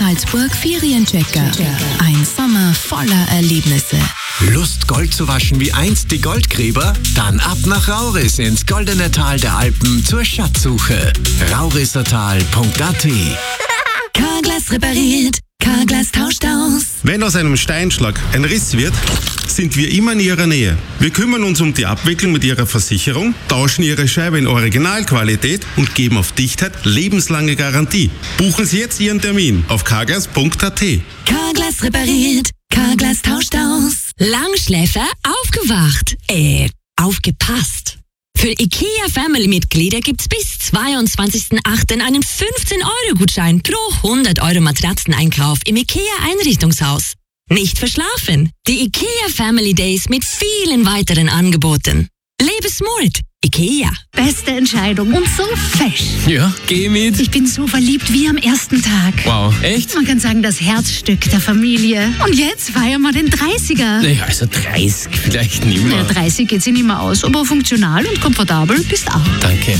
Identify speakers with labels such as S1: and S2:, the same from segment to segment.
S1: Salzburg Ferienchecker. Ein Sommer voller Erlebnisse.
S2: Lust, Gold zu waschen wie einst die Goldgräber? Dann ab nach Rauris ins goldene Tal der Alpen zur Schatzsuche. Raurissertal.at.
S1: Carglass repariert, Carglass tauscht aus.
S3: Wenn aus einem Steinschlag ein Riss wird, sind wir immer in Ihrer Nähe. Wir kümmern uns um die Abwicklung mit Ihrer Versicherung, tauschen Ihre Scheibe in Originalqualität und geben auf Dichtheit lebenslange Garantie. Buchen Sie jetzt Ihren Termin auf carglass.at.
S1: Carglass repariert, Carglass tauscht aus. Langschläfer aufgewacht. Aufgepasst. Für IKEA-Family-Mitglieder gibt's bis 22.08. einen 15-Euro-Gutschein pro 100 Euro Matratzeneinkauf im IKEA-Einrichtungshaus. Nicht verschlafen. Die IKEA Family Days mit vielen weiteren Angeboten. Lebe smart. IKEA.
S4: Beste Entscheidung und so fesch.
S5: Ja, geh mit.
S4: Ich bin so verliebt wie am ersten Tag.
S5: Wow, echt?
S4: Man kann sagen, das Herzstück der Familie. Und jetzt feiern wir den 30er.
S5: Naja, also 30 vielleicht nicht mehr.
S4: Ja, 30 geht sich nicht mehr aus, aber funktional und komfortabel bist auch.
S5: Danke.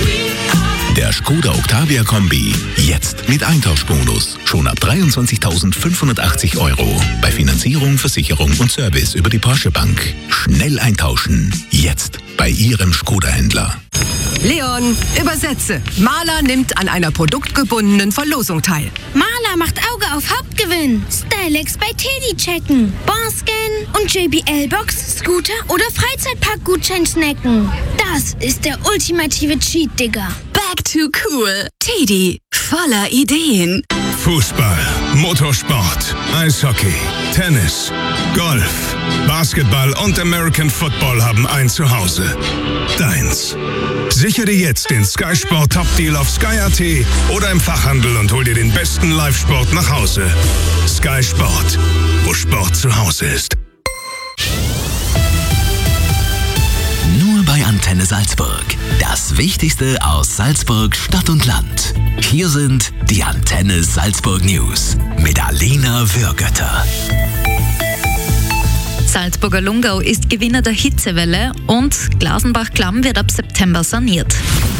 S6: Der Skoda Octavia Kombi. Jetzt mit Eintauschbonus. Schon ab 23.580 Euro. Bei Finanzierung, Versicherung und Service über die Porsche Bank. Schnell eintauschen. Jetzt bei Ihrem Skoda-Händler.
S7: Leon, übersetze. Maler nimmt an einer produktgebundenen Verlosung teil.
S8: Maler macht Auge auf Hauptgewinn. Stylex bei Teddy checken. Bonscan und JBL-Box, Scooter oder Freizeitpark-Gutschein snacken. Das ist der ultimative Cheat, Digga.
S1: Back to cool. Teddy, voller Ideen.
S9: Fußball, Motorsport, Eishockey, Tennis, Golf, Basketball und American Football haben ein Zuhause. Deins. Sichere dir jetzt den Sky Sport Top Deal auf Sky.at oder im Fachhandel und hol dir den besten Live-Sport nach Hause. Sky Sport, wo Sport zu Hause ist.
S2: Nur bei Antenne Salzburg. Das Wichtigste aus Salzburg, Stadt und Land. Hier sind die Antenne Salzburg News mit Alina Würgötter.
S10: Salzburger Lungau ist Gewinner der Hitzewelle und Glasenbach-Klamm wird ab September saniert.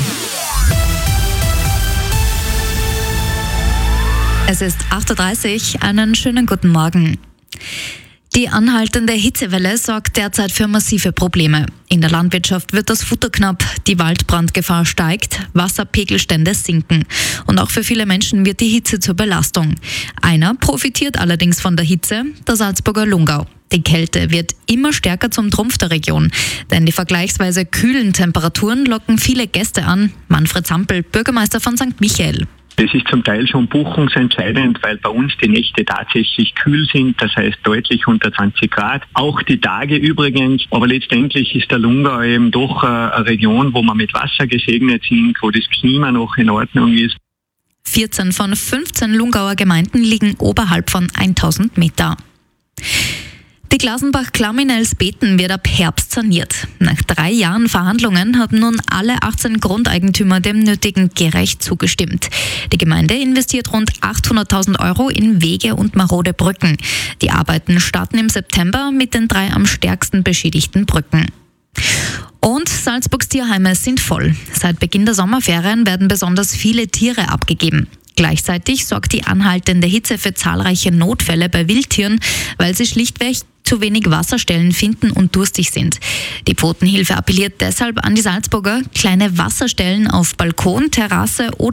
S10: Es ist 8.30 Uhr, einen schönen guten Morgen. Die anhaltende Hitzewelle sorgt derzeit für massive Probleme. In der Landwirtschaft wird das Futter knapp, die Waldbrandgefahr steigt, Wasserpegelstände sinken. Und auch für viele Menschen wird die Hitze zur Belastung. Einer profitiert allerdings von der Hitze, der Salzburger Lungau. Die Kälte wird immer stärker zum Trumpf der Region, denn die vergleichsweise kühlen Temperaturen locken viele Gäste an. Manfred Zampel, Bürgermeister von St. Michael.
S11: Das ist zum Teil schon buchungsentscheidend, weil bei uns die Nächte tatsächlich kühl sind, das heißt deutlich unter 20 Grad. Auch die Tage übrigens, aber letztendlich ist der Lungau eben doch eine Region, wo wir mit Wasser gesegnet sind, wo das Klima noch in Ordnung ist.
S10: 14 von 15 Lungauer Gemeinden liegen oberhalb von 1000 Meter. Die Glasenbach-Klamm in Elsbeten wird ab Herbst saniert. Nach 3 Jahren Verhandlungen haben nun alle 18 Grundeigentümer dem nötigen gerecht zugestimmt. Die Gemeinde investiert rund 800.000 Euro in Wege und marode Brücken. Die Arbeiten starten im September mit den 3 am stärksten beschädigten Brücken. Und Salzburgs Tierheime sind voll. Seit Beginn der Sommerferien werden besonders viele Tiere abgegeben. Gleichzeitig sorgt die anhaltende Hitze für zahlreiche Notfälle bei Wildtieren, weil sie schlichtweg zu wenig Wasserstellen finden und durstig sind. Die Pfotenhilfe appelliert deshalb an die Salzburger, kleine Wasserstellen auf Balkon, Terrasse oder